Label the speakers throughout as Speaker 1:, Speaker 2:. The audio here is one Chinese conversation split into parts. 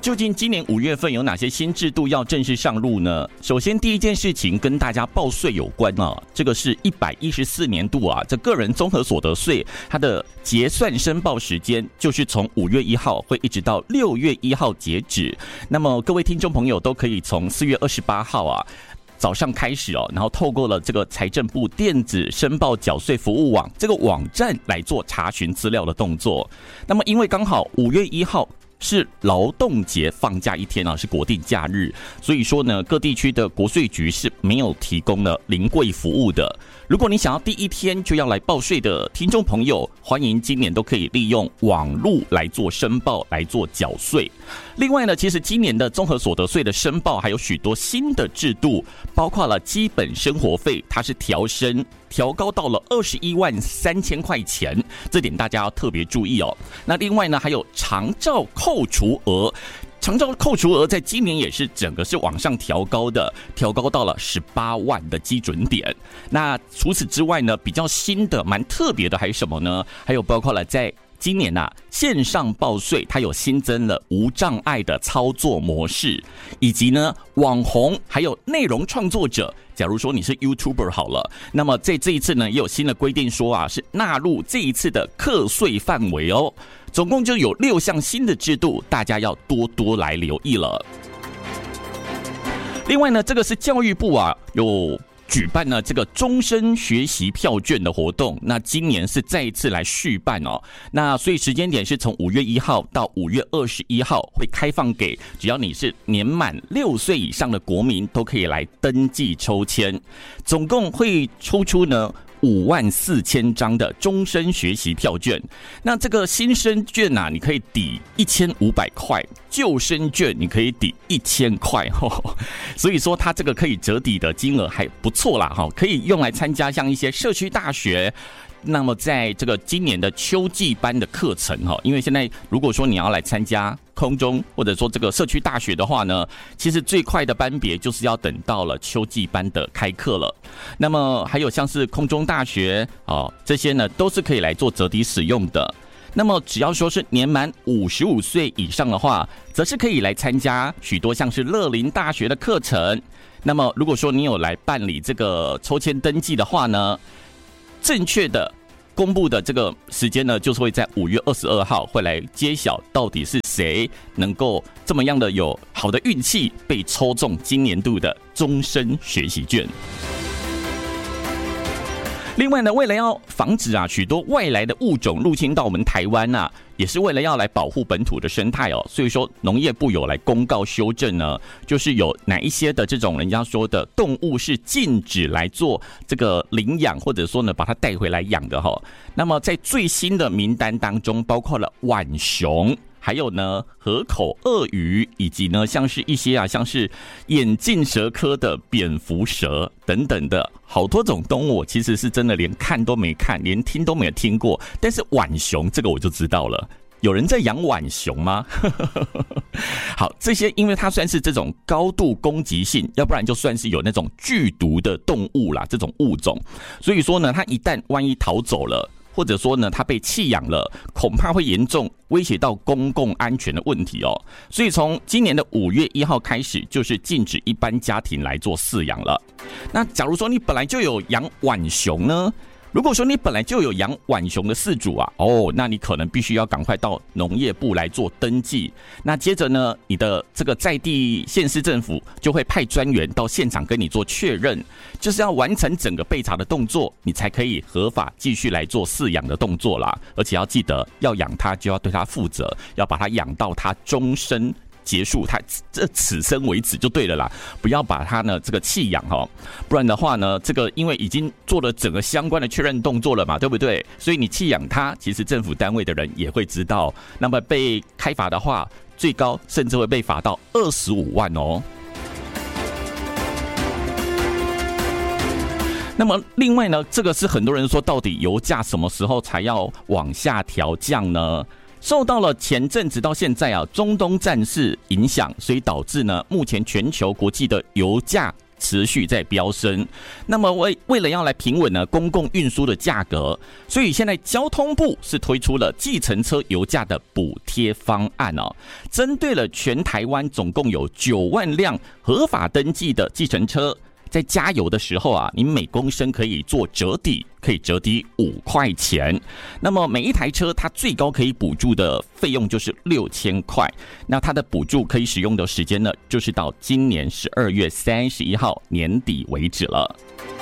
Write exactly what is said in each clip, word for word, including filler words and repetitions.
Speaker 1: 究竟今年五月份有哪些新制度要正式上路呢？首先，第一件事情跟大家报税有关啊，这个是一百一十四年度啊，这个人综合所得税它的结算申报时间就是从五月一号会一直到六月一号截止。那么各位听众朋友都可以从四月二十八号啊。早上开始哦，然后透过了这个财政部电子申报缴税服务网这个网站来做查询资料的动作。那么因为刚好五月一号是劳动节放假一天啊，是国定假日，所以说呢，各地区的国税局是没有提供了临柜服务的。如果你想要第一天就要来报税的听众朋友，欢迎今年都可以利用网路来做申报，来做缴税。另外呢，其实今年的综合所得税的申报还有许多新的制度，包括了基本生活费，它是调升调高到了二十一万三千块钱，这点大家要特别注意哦。那另外呢，还有长照扣除额。长照扣除额在今年也是整个是往上调高的，调高到了十八万的基准点。那除此之外呢，比较新的、蛮特别的还有什么呢？还有包括了在今年啊，线上报税它有新增了无障碍的操作模式，以及呢，网红还有内容创作者。假如说你是 YouTuber 好了，那么在这一次呢，也有新的规定说啊，是纳入这一次的课税范围哦。总共就有六项新的制度，大家要多多来留意了。另外呢，这个是教育部啊，有举办了这个终身学习票券的活动，那今年是再一次来续办哦。那所以时间点是从五月一号到五月二十一号，会开放给只要你是年满六岁以上的国民都可以来登记抽签，总共会抽出呢五万四千张的终身学习票券。那这个新生券啊，你可以抵一千五百块，旧生券你可以抵一千块哦。所以说它这个可以折抵的金额还不错啦哈，可以用来参加像一些社区大学。那么在这个今年的秋季班的课程哈，因为现在如果说你要来参加空中或者说这个社区大学的话呢，其实最快的班别就是要等到了秋季班的开课了。那么还有像是空中大学哦，这些呢都是可以来做折抵使用的。那么只要说是年满五十五岁以上的话，则是可以来参加许多像是乐龄大学的课程。那么如果说你有来办理这个抽签登记的话呢，正确的公布的这个时间呢，就是会在五月二十二号会来揭晓到底是谁能够这么样的有好的运气被抽中今年度的终身学习券。另外呢，为了要防止啊许多外来的物种入侵到我们台湾啊，也是为了要来保护本土的生态哦，所以说农业部有来公告修正呢，就是有哪一些的这种人家说的动物是禁止来做这个领养，或者说呢把它带回来养的哈、哦。那么在最新的名单当中，包括了浣熊。还有呢，河口鳄鱼，以及呢，像是一些啊，像是眼镜蛇科的蝙蝠蛇等等的，好多种动物，其实是真的连看都没看，连听都没有听过。但是浣熊这个我就知道了，有人在养浣熊吗？好，这些因为它算是这种高度攻击性，要不然就算是有那种剧毒的动物啦，这种物种，所以说呢，它一旦万一逃走了。或者说呢，它被弃养了，恐怕会严重威胁到公共安全的问题哦。所以从今年的五月一号开始，就是禁止一般家庭来做饲养了。那假如说你本来就有养浣熊呢？如果说你本来就有养浣熊的饲主啊，哦，那你可能必须要赶快到农业部来做登记。那接着呢，你的这个在地县市政府就会派专员到现场跟你做确认，就是要完成整个备查的动作，你才可以合法继续来做饲养的动作啦。而且要记得，要养它就要对它负责，要把它养到它终身结束，它这此生为止就对了啦，不要把它呢这个弃养哈，不然的话呢，这个因为已经做了整个相关的确认动作了嘛，对不对？所以你弃养它，其实政府单位的人也会知道，那么被开罚的话，最高甚至会被罚到二十五万哦。那么另外呢，这个是很多人说，到底油价什么时候才要往下调降呢？受到了前阵子到现在啊，中东战事影响，所以导致呢，目前全球国际的油价持续在飙升。那么为为了要来平稳呢公共运输的价格，所以现在交通部是推出了计程车油价的补贴方案哦，针对了全台湾总共有九万辆合法登记的计程车。在加油的时候啊，你每公升可以做折抵，可以折抵五块钱。那么每一台车它最高可以补助的费用就是六千块。那它的补助可以使用的时间呢，就是到今年十二月三十一号年底为止了。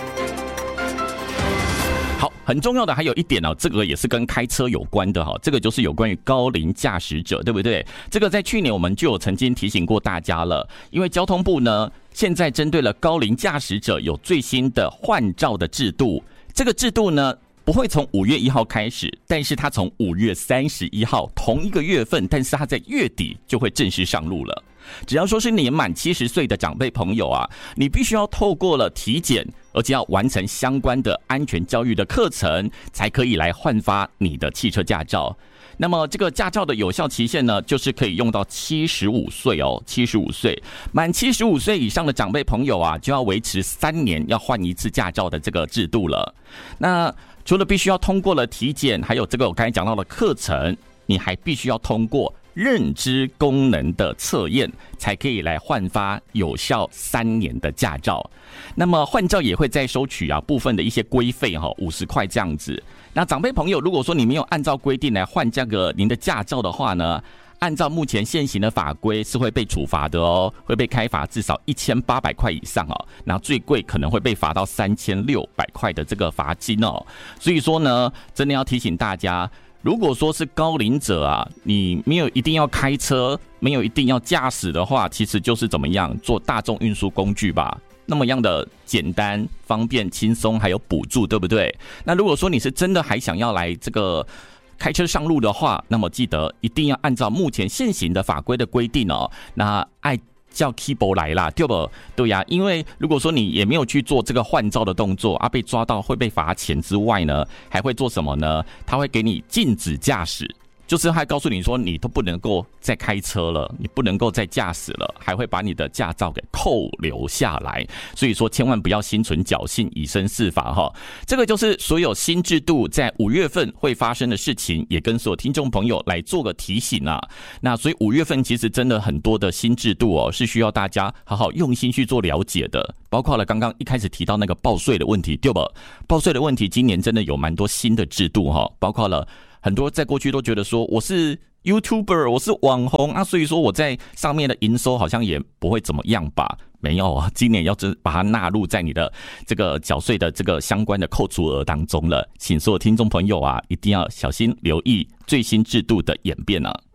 Speaker 1: 好，很重要的还有一点哦，这个也是跟开车有关的哈，这个就是有关于高龄驾驶者，对不对？这个在去年我们就有曾经提醒过大家了，因为交通部呢，现在针对了高龄驾驶者有最新的换照的制度，这个制度呢不会从五月一号开始，但是它从五月三十一号同一个月份，但是它在月底就会正式上路了。只要说是年满七十岁的长辈朋友啊，你必须要透过了体检，而且要完成相关的安全教育的课程，才可以来换发你的汽车驾照。那么这个驾照的有效期限呢，就是可以用到七十五岁哦，七十五岁满七十五岁以上的长辈朋友啊，就要维持三年要换一次驾照的这个制度了。那除了必须要通过了体检，还有这个我刚才讲到的课程，你还必须要通过认知功能的测验，才可以来换发有效三年的驾照。那么换照也会再收取啊部分的一些规费哈，五十块这样子。那长辈朋友，如果说你没有按照规定来换这个您的驾照的话呢，按照目前现行的法规是会被处罚的哦，会被开罚至少一千八百块以上哦，然后最贵可能会被罚到三千六百块的这个罚金哦。所以说呢，真的要提醒大家，如果说是高龄者啊，你没有一定要开车，没有一定要驾驶的话，其实就是怎么样做大众运输工具吧，那么样的简单、方便、轻松，还有补助，对不对？那如果说你是真的还想要来这个开车上路的话，那么记得一定要按照目前现行的法规的规定哦。那爱叫 keyboard 来啦，对不？对呀、啊，因为如果说你也没有去做这个换照的动作啊，被抓到会被罚钱之外呢，还会做什么呢？他会给你禁止驾驶，就是还告诉你说你都不能够再开车了，你不能够再驾驶了，还会把你的驾照给扣留下来。所以说千万不要心存侥幸，以身试法哈。这个就是所有新制度在五月份会发生的事情，也跟所有听众朋友来做个提醒啊。那所以五月份其实真的很多的新制度哦，是需要大家好好用心去做了解的。包括了刚刚一开始提到那个报税的问题，对吧？报税的问题今年真的有蛮多新的制度哈，包括了很多在过去都觉得说我是 YouTuber， 我是网红啊，所以说我在上面的营收好像也不会怎么样吧？没有啊，今年要把它纳入在你的这个缴税的这个相关的扣除额当中了。请所有听众朋友啊，一定要小心留意最新制度的演变啊。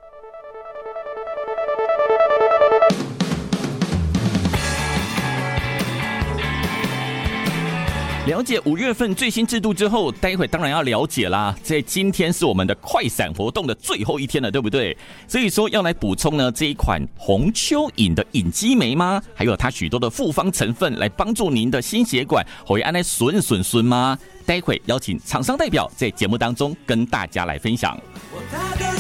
Speaker 1: 了解五月份最新制度之后，待会当然要了解啦。在今天是我们的快闪活动的最后一天了，对不对？所以说要来补充呢这一款红蚯蚓的隐肌酶吗？还有它许多的复方成分来帮助您的心血管会安来顺顺顺吗？待会邀请厂商代表在节目当中跟大家来分享。我